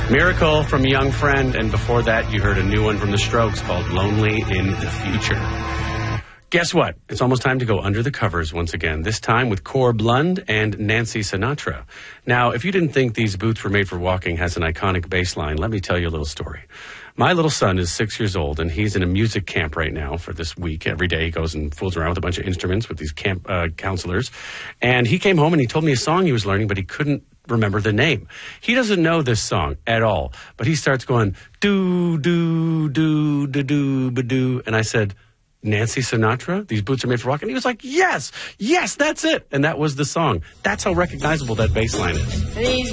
Miracle from Young Friend, and before that you heard a new one from The Strokes called Lonely in the Future. Guess what? It's almost time to go under the covers once again, this time with Corb Lund and Nancy Sinatra. Now, if you didn't think These Boots Were Made for Walking has an iconic bass line, let me tell you a little story. My little son is 6 years old, and he's in a music camp right now for this week. Every day he goes and fools around with a bunch of instruments with these camp counselors. And he came home and he told me a song he was learning, but he couldn't remember the name. He doesn't know this song at all, but he starts going, do, do, do, do, do, do, do. And I said, Nancy Sinatra, These Boots Are Made for Walking? And he was like, yes, that's it. And that was the song. That's how recognizable that bass line is.